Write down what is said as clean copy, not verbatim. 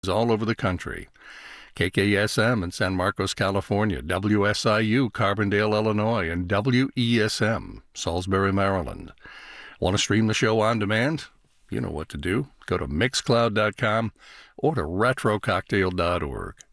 all over the country. KKSM in San Marcos, California, WSIU, Carbondale, Illinois, and WESM, Salisbury, Maryland. Want to stream the show on demand? You know what to do. Go to Mixcloud.com or to RetroCocktail.org.